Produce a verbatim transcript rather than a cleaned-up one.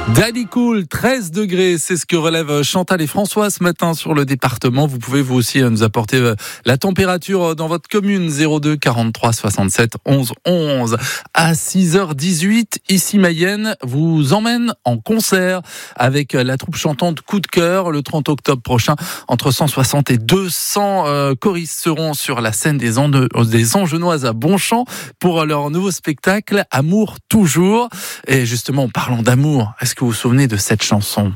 Daddy Cool, treize degrés, c'est ce que relèvent Chantal et François ce matin sur le département. Vous pouvez vous aussi nous apporter la température dans votre commune. Zéro deux quarante-trois soixante-sept onze onze. À six heures dix-huit, ici Mayenne vous emmène en concert avec la troupe chantante Coup de cœur le trente octobre prochain. Entre cent soixante et deux cents euh, choristes seront sur la scène des, Ande- des Angenoises à Bonchamp pour leur nouveau spectacle Amour toujours. Et justement, en parlant d'amour, est-ce que vous vous souvenez de cette chanson ?